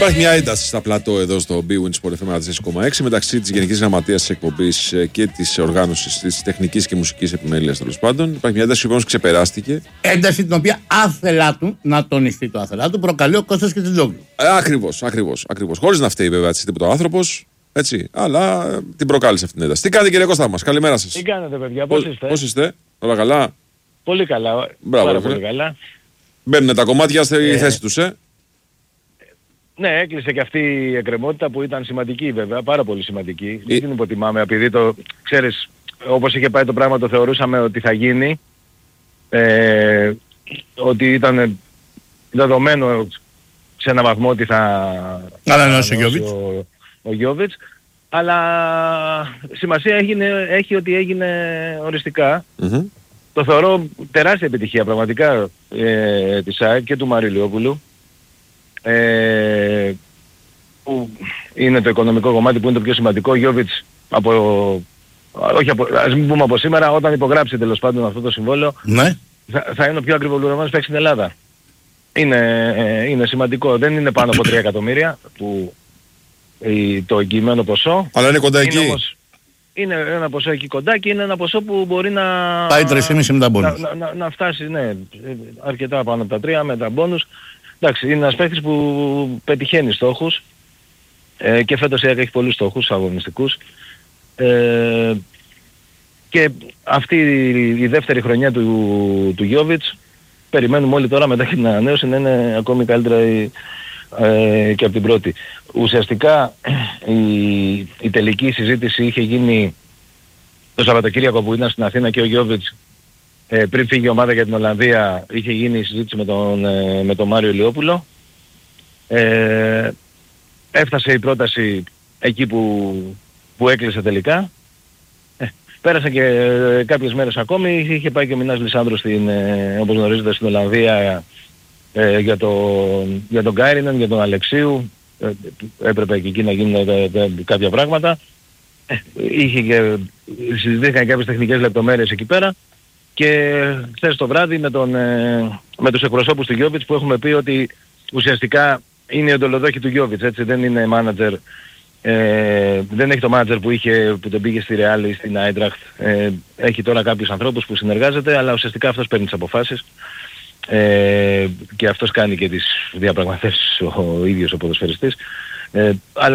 Υπάρχει μια ένταση στα πλατό εδώ στο B-Win Sport FM 4,6 μεταξύ της Γενικής Γραμματείας της εκπομπής και της οργάνωσης της τεχνικής και μουσικής επιμέλειας τέλος πάντων. Υπάρχει μια ένταση που όμως ξεπεράστηκε. Ένταση την οποία άθελά του, να τονιστεί το άθελά του, προκαλεί ο Κώστας Κιτσιτζόγλου. Ακριβώς. Χωρίς να φταίει βέβαια τίποτα ο άνθρωπος. Έτσι, αλλά την προκάλεσε αυτή την ένταση. Τι κάνετε κύριε Κώστα μας, καλημέρα σας. Τι κάνετε παιδιά, πώς είστε, όλα καλά. Πολύ καλά, μπράβο, πολύ καλά. Μπαίνουν τα κομμάτια στη θέση τους, Ναι, έκλεισε και αυτή η εκκρεμότητα που ήταν σημαντική βέβαια, πάρα πολύ σημαντική. Δεν την υποτιμάμε, επειδή το, ξέρεις, όπως είχε πάει το πράγμα το θεωρούσαμε ότι θα γίνει, ότι ήταν δεδομένο σε έναν βαθμό ότι θα ανανεώσει ο Γιόβιτς, αλλά σημασία έχει ότι έγινε οριστικά. Το θεωρώ τεράστια επιτυχία πραγματικά της ΑΕΚ και του Μάριου Ηλιόπουλου, που είναι το οικονομικό κομμάτι που είναι το πιο σημαντικό. Ο Γιόβιτς ας μην πούμε από σήμερα, όταν υπογράψει τέλος πάντων αυτό το συμβόλαιο, ναι, θα είναι ο πιο ακριβοπληρωμένος παίκτης στην Ελλάδα. Είναι σημαντικό, δεν είναι πάνω από 3 εκατομμύρια που το εγγυημένο ποσό. Αλλά είναι κοντά εκεί. Όμως, είναι ένα ποσό εκεί κοντά και είναι ένα ποσό που μπορεί να πάει 3,5 με τα μπόνους. Να φτάσει, ναι, αρκετά πάνω από τα 3 με τα μπόνους. Εντάξει, είναι ένας παίκτης που πετυχαίνει στόχους και φέτος έχει πολλούς στόχους αγωνιστικούς. Και αυτή η δεύτερη χρονιά του Γιόβιτς περιμένουμε όλοι τώρα μετά την ανανέωση να είναι ακόμη καλύτερα και από την πρώτη. Ουσιαστικά η τελική συζήτηση είχε γίνει το Σαββατοκύριακο που ήταν στην Αθήνα και ο Γιόβιτς πριν φύγει η ομάδα για την Ολλανδία. Είχε γίνει η συζήτηση με τον Μάριο Ηλιόπουλο. Έφτασε η πρόταση εκεί που έκλεισε τελικά. Πέρασαν και κάποιες μέρες ακόμη. Είχε πάει και ο Μινάς Λισάνδρου όπως γνωρίζετε στην Ολλανδία για τον Γκάιρινεν, για τον Αλεξίου. Έπρεπε και εκεί να γίνουν κάποια πράγματα. Συζητήθηκαν κάποιες τεχνικές λεπτομέρειες εκεί πέρα. Και χθες το βράδυ με τους εκπροσώπους του Γιόβιτς που έχουμε πει ότι ουσιαστικά είναι οι οντολοδόχοι του Γιόβιτς, έτσι, δεν είναι μάνατζερ. Δεν έχει το μάνατζερ που τον πήγε στη Ρεάλ ή στην Άιντραχτ. Έχει τώρα κάποιους ανθρώπους που συνεργάζεται, αλλά ουσιαστικά αυτός παίρνει τις αποφάσεις και αυτός κάνει και τις διαπραγματεύσεις ο ίδιος ο ποδοσφαιριστής.